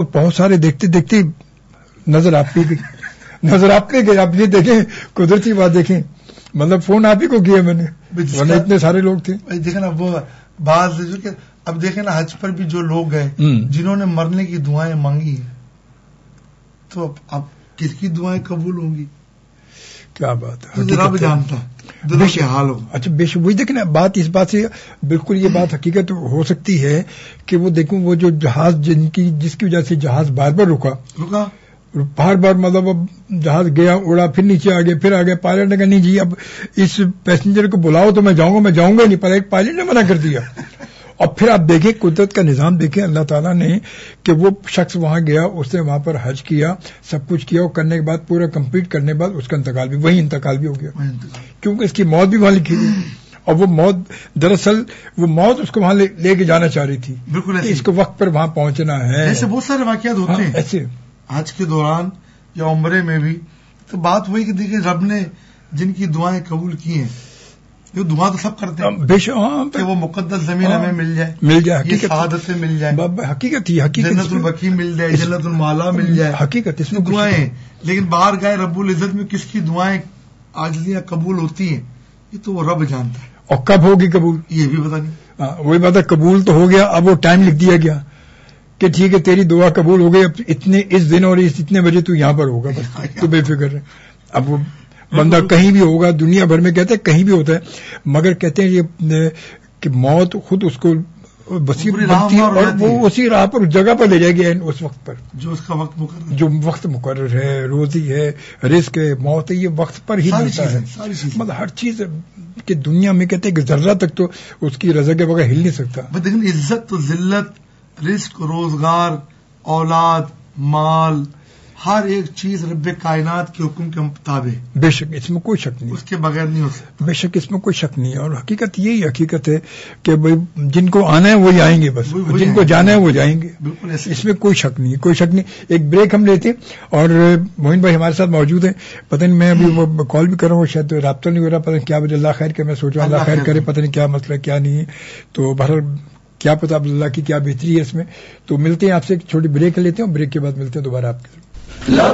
بہت سارے دیکھتے دیکھتے نظر آپ پہ گئی. آپ یہ دیکھیں قدرتی بات دیکھیں, مطلب فون آپ ہی کو کیا میں نے, ورنہ اتنے سارے لوگ تھے. دیکھیں نا وہ بعض جو کہ اب دیکھیں نا حج پر بھی جو لوگ گئے جنہوں نے مرنے کی دعائیں مانگی ہیں, تو اب کس کی دعائیں قبول ہوں گی؟ کیا بات ہے, رب جانتا ہے دلوں کے حال ہو. اچھا بے شک وہی دیکھیں نا بات, اس بات سے بالکل یہ بات حقیقت ہو سکتی ہے کہ وہ دیکھوں وہ جو جہاز جس کی وجہ سے جہاز بار بار رکا بار بار, مطلب اب جہاز گیا اڑا پھر نیچے آ گیا پھر آ گیا, پائلٹ نے کہا نہیں جی اب اس پیسنجر کو بلاؤ تو میں جاؤں گا نہیں, پر ایک پائلٹ نے منع کر دیا. اور پھر آپ دیکھیں قدرت کا نظام دیکھیں اللہ تعالیٰ نے کہ وہ شخص وہاں گیا, اس نے وہاں پر حج کیا, سب کچھ کیا, اور کرنے کے بعد پورا کمپلیٹ کرنے کے بعد اس کا انتقال بھی ہو گیا کیونکہ اس کی موت بھی وہاں لکھی گئی. اور وہ موت دراصل وہ موت اس کو وہاں لے کے جانا چاہ رہی تھی, بالکل اس کو وقت پر وہاں پہنچنا ہے. ایسے بہت سارے واقعات ہوتے ہیں ایسے حج کے دوران یا عمرے میں بھی. تو بات ہوئی کہ دیکھیے رب نے جن کی دعائیں قبول کی ہیں, یہ دعا تو سب کرتے ہیں بے شک کہ وہ مقدس زمین ہمیں مل جائے, یہ شہادت سے مل جائے, حقیقت جنت البقیع مل جائے, جنت المالا مل جائے, حقیقت اس میں دعائیں. لیکن باہر گئے رب العزت میں کس کی دعائیں عاجزیاں قبول ہوتی ہیں یہ تو وہ رب جانتا ہے. اور کب ہوگی قبول یہ بھی پتہ نہیں. وہی بات ہے, قبول تو ہو گیا, اب وہ ٹائم لکھ دیا گیا کہ ٹھیک ہے تیری دعا قبول ہو گئی, اب اس دن اور اتنے بجے تو یہاں پر ہوگا, بس تو بے فکر ہے. اب وہ بندہ کہیں بھی ہوگا, دنیا بھر میں کہتے ہیں کہیں بھی ہوتا ہے, مگر کہتے ہیں یہ کہ موت خود اس کو بصیر بنتی ہے اور وہ اسی راہ پر اس جگہ پر لے جائے گی اس وقت پر جو اس کا وقت مقرر ہے, روزی ہے, رزق ہے, موت ہے, یہ وقت پر ہی ملتا ہے. مطلب ہر چیز کہ دنیا میں کہتے ہیں کہ ذرہ تک تو اس کی رضا کے بغیر ہل نہیں سکتا. لیکن عزت تو ذلت, رزق, روزگار, اولاد, مال, ہر ایک چیز رب کائنات کے حکم کے مطابق. بے شک اس میں کوئی شک نہیں, اس کے بغیر نہیں ہو سکتا. بے شک اس میں کوئی شک نہیں. اور حقیقت یہی حقیقت ہے کہ جن کو آنا ہے وہی آئیں گے, بس جن کو جانا ہے وہ جائیں گے. اس میں کوئی شک نہیں, کوئی شک نہیں. ایک بریک ہم لیتے ہیں اور موہن بھائی ہمارے ساتھ موجود ہیں. پتہ نہیں میں ابھی وہ کال بھی کر رہا ہوں, شاید رابطہ نہیں ہو رہا, پتہ نہیں کیا وجہ. اللہ خیر کہ میں سوچ رہا ہوں اللہ خیر کرے, پتہ نہیں کیا مسئلہ کیا نہیں ہے. تو بہرحال کیا پتہ اللہ کی کیا بہتری ہے اس میں. تو ملتے ہیں آپ سے, ایک چھوٹی بریک لیتے ہیں اور بریک کے بعد ملتے ہیں دوبارہ آپ کے.